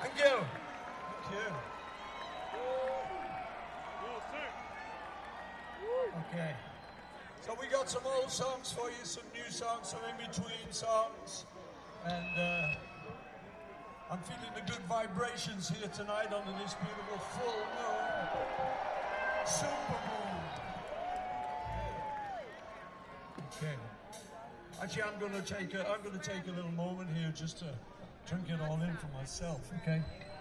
Thank you. Thank you. Okay. So we got some old songs for you, some new songs, some in-between songs. And I'm feeling the good vibrations here tonight under this beautiful full moon. Super moon. Okay. Actually, I'm gonna take a little moment here just to drink it all in for myself, okay?